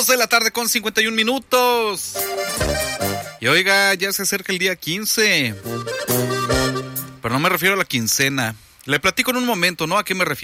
2 de la tarde con 51 minutos. Y oiga, ya se acerca el día 15. Pero no me refiero a la quincena. Le platico en un momento, ¿no? ¿A qué me refiero?